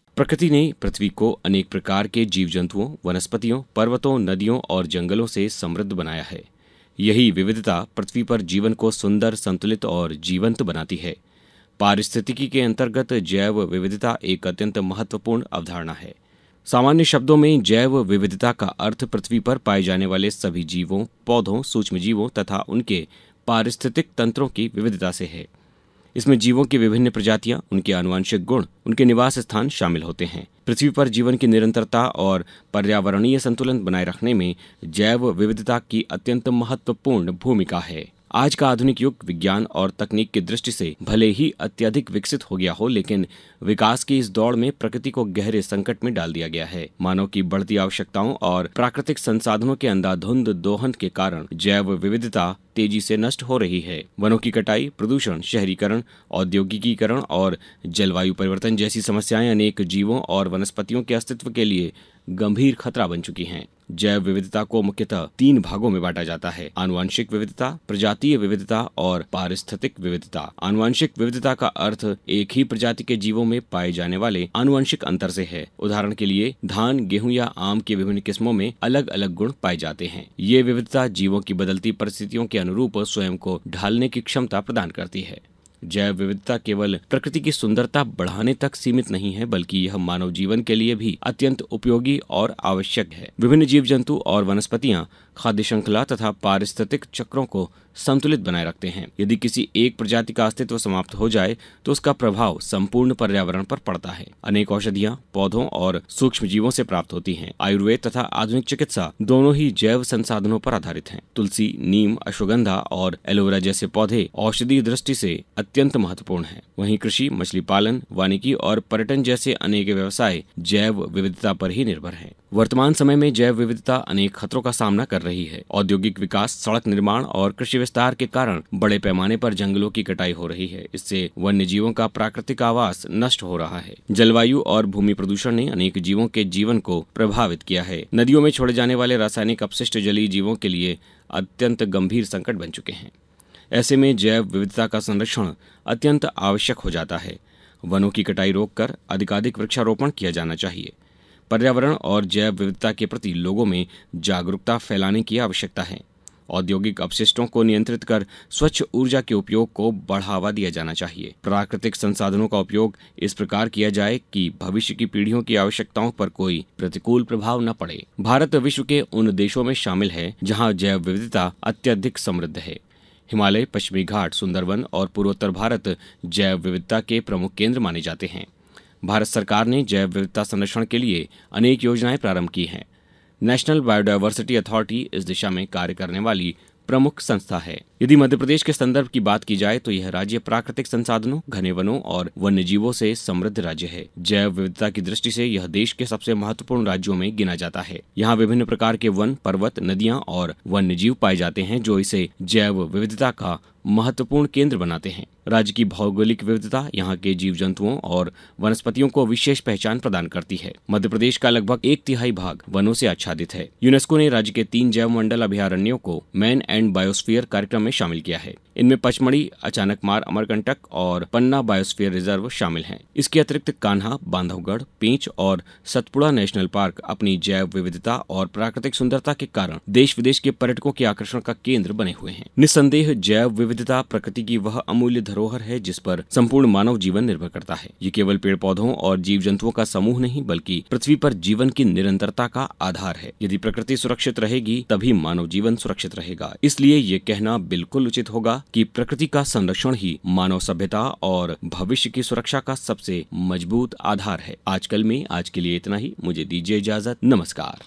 प्रकृति ने पृथ्वी को अनेक प्रकार के जीव जंतुओं, वनस्पतियों, पर्वतों, नदियों और जंगलों से समृद्ध बनाया है। यही विविधता पृथ्वी पर जीवन को सुंदर, संतुलित और जीवंत बनाती है। पारिस्थितिकी के अंतर्गत जैव विविधता एक अत्यंत महत्वपूर्ण अवधारणा है। सामान्य शब्दों में जैव विविधता का अर्थ पृथ्वी पर पाए जाने वाले सभी जीवों, पौधों, सूक्ष्मजीवों तथा उनके पारिस्थितिक तंत्रों की विविधता से है। इसमें जीवों की विभिन्न प्रजातियां, उनके आनुवंशिक गुण, उनके निवास स्थान शामिल होते हैं। पृथ्वी पर जीवन की निरंतरता और पर्यावरणीय संतुलन बनाए रखने में जैव विविधता की अत्यंत महत्वपूर्ण भूमिका है। आज का आधुनिक युग विज्ञान और तकनीक की दृष्टि से भले ही अत्यधिक विकसित हो गया हो, लेकिन विकास की इस दौड़ में प्रकृति को गहरे संकट में डाल दिया गया है। मानव की बढ़ती आवश्यकताओं और प्राकृतिक संसाधनों के अंधाधुंध दोहन के कारण जैव विविधता तेजी से नष्ट हो रही है। वनों की कटाई, प्रदूषण, शहरीकरण, औद्योगिकीकरण और जलवायु परिवर्तन जैसी समस्याएं अनेक जीवों और वनस्पतियों के अस्तित्व के लिए गंभीर खतरा बन चुकी हैं। जैव विविधता को मुख्यतः 3 भागों में बांटा जाता है: आनुवंशिक विविधता, प्रजातीय विविधता और पारिस्थितिक विविधता। आनुवंशिक विविधता का अर्थ एक ही प्रजाति के जीवों में पाए जाने वाले आनुवंशिक अंतर से है। उदाहरण के लिए धान, गेहूं या आम की विभिन्न किस्मों में अलग अलग गुण पाए जाते हैं। ये विविधता जीवों की बदलती परिस्थितियों के अनुरूप स्वयं को ढालने की क्षमता प्रदान करती है। जैव विविधता केवल प्रकृति की सुंदरता बढ़ाने तक सीमित नहीं है, बल्कि यह मानव जीवन के लिए भी अत्यंत उपयोगी और आवश्यक है। विभिन्न जीव जंतु और वनस्पतियां खाद्य श्रृंखला तथा पारिस्थितिक चक्रों को संतुलित बनाए रखते हैं। यदि किसी एक प्रजाति का अस्तित्व समाप्त हो जाए तो उसका प्रभाव संपूर्ण पर्यावरण पर पड़ता है। अनेक औषधियां पौधों और सूक्ष्म जीवों से प्राप्त होती हैं। आयुर्वेद तथा आधुनिक चिकित्सा दोनों ही जैव संसाधनों पर आधारित हैं। तुलसी, नीम, अश्वगंधा और एलोवेरा जैसे पौधे औषधीय दृष्टि से अत्यंत महत्वपूर्ण हैं। वहीं कृषि, मछली पालन, वानिकी और पर्यटन जैसे अनेक व्यवसाय जैव विविधता पर ही निर्भर हैं। वर्तमान समय में जैव विविधता अनेक खतरों का सामना कर रही है। औद्योगिक विकास, सड़क निर्माण और कृषि विस्तार के कारण बड़े पैमाने पर जंगलों की कटाई हो रही है। इससे वन्य जीवों का प्राकृतिक आवास नष्ट हो रहा है। जलवायु और भूमि प्रदूषण ने अनेक जीवों के जीवन को प्रभावित किया है। नदियों में छोड़े जाने वाले रासायनिक अपशिष्ट जलीय जीवों के लिए अत्यंत गंभीर संकट बन चुके हैं। ऐसे में जैव विविधता का संरक्षण अत्यंत आवश्यक हो जाता है। वनों की कटाई रोककर अधिकाधिक वृक्षारोपण किया जाना चाहिए। पर्यावरण और जैव विविधता के प्रति लोगों में जागरूकता फैलाने की आवश्यकता है। औद्योगिक अपशिष्टों को नियंत्रित कर स्वच्छ ऊर्जा के उपयोग को बढ़ावा दिया जाना चाहिए। प्राकृतिक संसाधनों का उपयोग इस प्रकार किया जाए कि भविष्य की पीढ़ियों की आवश्यकताओं पर कोई प्रतिकूल प्रभाव न पड़े। भारत विश्व के उन देशों में शामिल है जहां जैव विविधता अत्यधिक समृद्ध है। हिमालय, पश्चिमी घाट, सुंदरवन और पूर्वोत्तर भारत जैव विविधता के प्रमुख केंद्र माने जाते हैं। भारत सरकार ने जैव विविधता संरक्षण के लिए अनेक योजनाएं प्रारंभ की हैं। नेशनल बायोडायवर्सिटी अथॉरिटी इस दिशा में कार्य करने वाली प्रमुख संस्था है। यदि मध्य प्रदेश के संदर्भ की बात की जाए तो यह राज्य प्राकृतिक संसाधनों, घने वनों और वन्य जीवों से समृद्ध राज्य है। जैव विविधता की दृष्टि से यह देश के सबसे महत्वपूर्ण राज्यों में गिना जाता है। यहाँ विभिन्न प्रकार के वन, पर्वत, नदियाँ और वन्य जीव पाए जाते हैं जो इसे जैव विविधता का महत्वपूर्ण केंद्र बनाते हैं। राज्य की भौगोलिक विविधता यहाँ के जीव जंतुओं और वनस्पतियों को विशेष पहचान प्रदान करती है। मध्य प्रदेश का लगभग 1/3 भाग वनों से आच्छादित है। यूनेस्को ने राज्य के 3 जैव मंडल अभयारण्यों को मैन एंड बायोस्फीयर कार्यक्रम में शामिल किया है। इनमें पचमढ़ी, अचानकमार, अमरकंटक और पन्ना बायोस्फीयर रिजर्व शामिल हैं। इसके अतिरिक्त कान्हा, बांधवगढ़, पेंच और सतपुड़ा नेशनल पार्क अपनी जैव विविधता और प्राकृतिक सुंदरता के कारण देश विदेश के पर्यटकों के आकर्षण का केंद्र बने हुए हैं। निस्संदेह जैव विविधता प्रकृति की वह अमूल्य धरोहर है जिस पर संपूर्ण मानव जीवन निर्भर करता है। ये केवल पेड़ पौधों और जीव जंतुओं का समूह नहीं, बल्कि पृथ्वी पर जीवन की निरंतरता का आधार है। यदि प्रकृति सुरक्षित रहेगी तभी मानव जीवन सुरक्षित रहेगा। इसलिए ये कहना बिल्कुल उचित होगा कि प्रकृति का संरक्षण ही मानव सभ्यता और भविष्य की सुरक्षा का सबसे मजबूत आधार है। आजकल में आज के लिए इतना ही। मुझे दीजिए इजाजत। नमस्कार।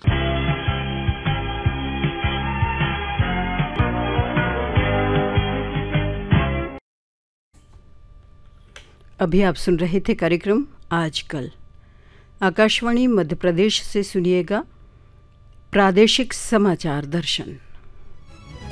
अभी आप सुन रहे थे कार्यक्रम आजकल। आकाशवाणी मध्य प्रदेश से सुनिएगा प्रादेशिक समाचार दर्शन।